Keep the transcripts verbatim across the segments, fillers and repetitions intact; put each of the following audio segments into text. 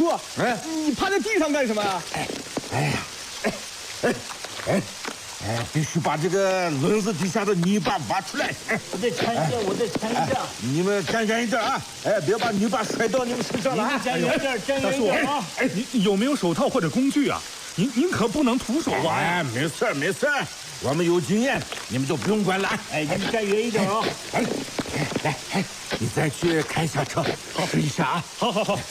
叔，哎，你趴在地上干什么啊？ 哎，哎呀，哎，哎，哎，哎，必须把这个轮子底下的泥巴挖出来。哎， 我再缠一下，我再缠一下。 你们站远一点啊！哎，别把泥巴摔到你们身上了啊！ 站远点，站远点啊！ 哎，你有没有手套或者工具啊？您您可不能徒手挖。 哎，没事没事，我们有经验，你们就不用管了。 哎，你们站远一点啊！ 哎，来，哎，你再去开一下车，试一下啊！ 好好好。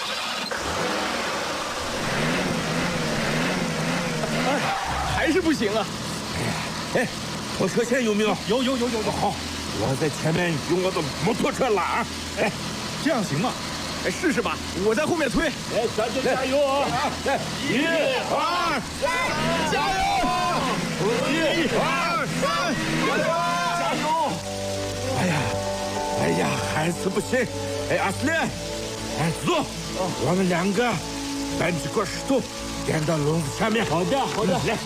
还是不行啊！ 哎，拖车线有没有？ 有有有有有。 好，我在前面用我的摩托车拉啊！哎， 这样行吗？ 哎，试试吧，我在后面推。 哎，咱就加油啊！ 来，一、二、三，加油！一、二、三，加油！ 加油！ 哎呀，哎呀，还是不行！哎，阿斯连，哎，走，我们两个搬几块石头垫到笼子下面。 好的，好的， 来。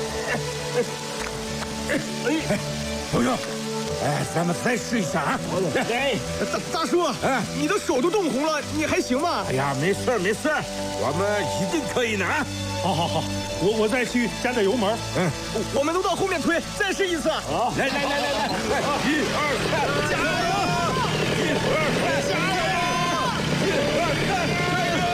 哎哎，朋友，哎，咱们再试一下啊！ 来， 大大叔， 哎， 你的手都冻红了，你还行吗？ 哎呀，没事没事，我们一定可以的啊！ 好好好，我我再去加点油门。 嗯， 我们都到后面推，再试一次。 好， 来来来来来，一二三，加油！一二三，加油！一二三，加油！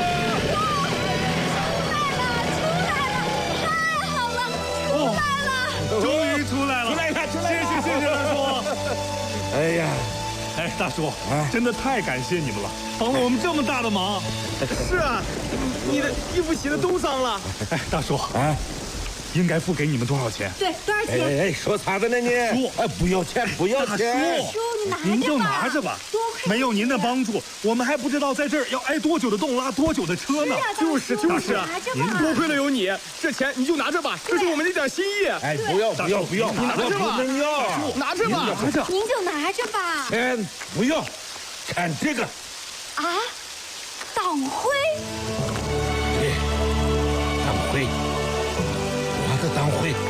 终于出来了， 出来了，出来了！ 谢谢谢谢大叔。 哎呀， 哎，大叔， 哎真的太感谢你们了，帮了我们这么大的忙。 是啊，你你的衣服洗的都脏了。 哎，大叔， 啊， 应该付给你们多少钱？ 对，多少钱？ 哎哎，说啥的呢你？ 叔哎，不要钱，不要钱。 叔，你拿着吧。 您就拿着吧。 多亏没有您的帮助，我们还不知道在这儿要挨多久的冻，拉多久的车呢。 就是就是啊， 拿着您吧。 多亏了有你，这钱你就拿着吧，这是我们的一点心意。 哎，不要不要不要， 拿着吧不能要， 拿着吧， 拿着。 您就拿着吧。 钱不要，看这个。 啊，党徽。 对，党徽，我的党徽。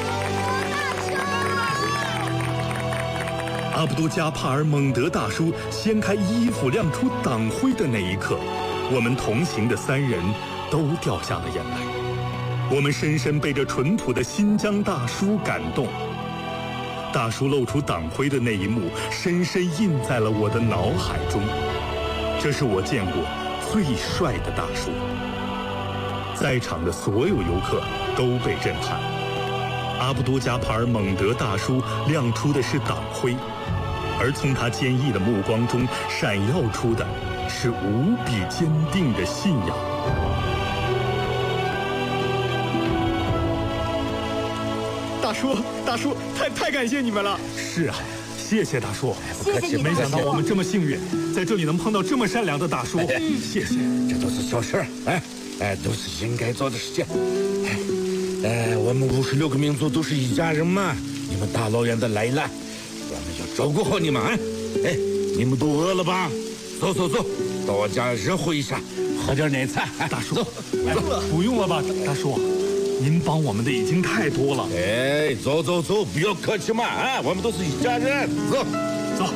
阿卜杜加帕尔蒙德大叔掀开衣服亮出党徽的那一刻，我们同行的三人都掉下了眼泪。我们深深被这淳朴的新疆大叔感动。大叔露出党徽的那一幕，深深印在了我的脑海中。这是我见过最帅的大叔。在场的所有游客都被震撼。阿卜杜加帕尔蒙德大叔亮出的是党徽，而从他坚毅的目光中闪耀出的是无比坚定的信仰。 大叔，大叔，太太感谢你们了。 是啊，谢谢大叔。 谢谢你们没想到我们这么幸运，在这里能碰到这么善良的大叔。谢谢。 这都是小事儿，哎哎，都是应该做的事情。哎，我们五十六个民族都是一家人嘛，你们大老远的来了，我们要照顾好你们啊！哎，你们都饿了吧？走走走，到我家热乎一下，喝点奶茶。 大叔， 走， 哎，不用了吧，大叔，您帮我们的已经太多了。 哎，走走走，不要客气嘛，啊，我们都是一家人，走走。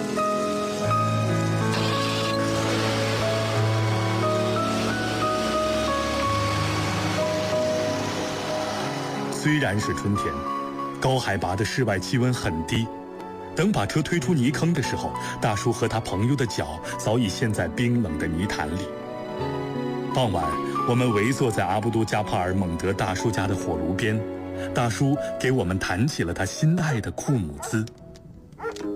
虽然是春天，高海拔的室外气温很低。等把车推出泥坑的时候，大叔和他朋友的脚早已陷在冰冷的泥潭里。傍晚，我们围坐在阿卜杜加帕尔蒙德大叔家的火炉边，大叔给我们谈起了他心爱的库姆兹。